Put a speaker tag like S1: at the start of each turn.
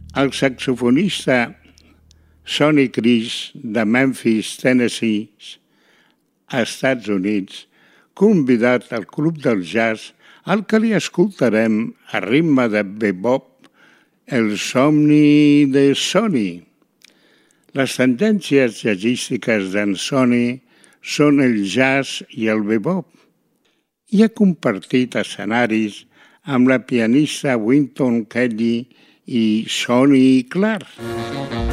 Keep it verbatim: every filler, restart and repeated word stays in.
S1: El saxofonista Sonny Criss de Memphis, Tennessee, als Estats Units, convidat al Club del Jazz, al que li escoltarem a ritme de bebop El somni de Sonny. Les tendències jazzístiques d'en Sonny són el jazz i el bebop, i ha compartit escenaris amb la pianista Wynton Kelly i Sonny Clark.